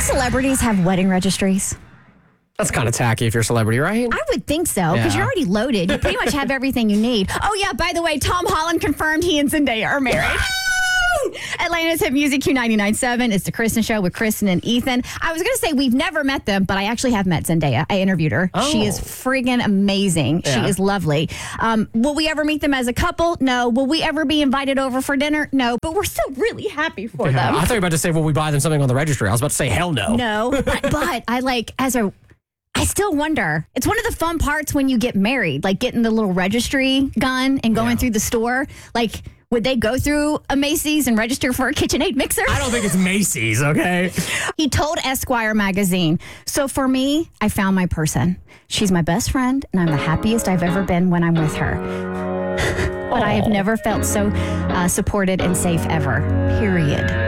celebrities have wedding registries? That's kind of tacky if you're a celebrity, right? I would think so, because Yeah. you're already loaded. You pretty much have everything you need. Oh, yeah, by the way, Tom Holland confirmed he and Zendaya are married. Atlanta's Hit Music Q99.7. It's the Kristen Show with Kristen and Ethan. I was going to say we've never met them, but I actually have met Zendaya. I interviewed her. Oh. She is friggin' amazing. Yeah. She is lovely. Will we ever meet them as a couple? No. Will we ever be invited over for dinner? No. But we're still really happy for I them. thought you were about to say, will we buy them something on the registry? I was about to say, hell no. No. But I still wonder. It's one of the fun parts when you get married, like getting the little registry gun and going through the store. Like, would they go through a Macy's and register for a KitchenAid mixer? I don't think it's Macy's, okay? He told Esquire magazine, so for me, I found my person. She's my best friend, and I'm the happiest I've ever been when I'm with her. But I have never felt so supported and safe ever, period.